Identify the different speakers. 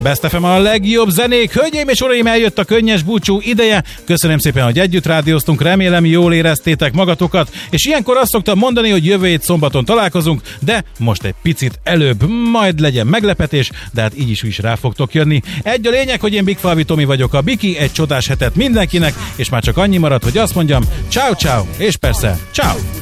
Speaker 1: Best FM a legjobb zenék. Hölgyeim és uraim, eljött a könnyes búcsú ideje. Köszönöm szépen, hogy együtt rádióztunk, remélem jól éreztétek magatokat, és ilyenkor azt szoktam mondani, hogy jövő hét szombaton találkozunk, de most egy picit előbb, majd legyen meglepetés, de hát így is rá fogtok jönni. Egy a lényeg, hogy én Big Falvi Tomi vagyok, a Biki, egy csodás hetet mindenkinek, és már csak annyi maradt, hogy azt mondjam, ciao ciao, és persze, ciao.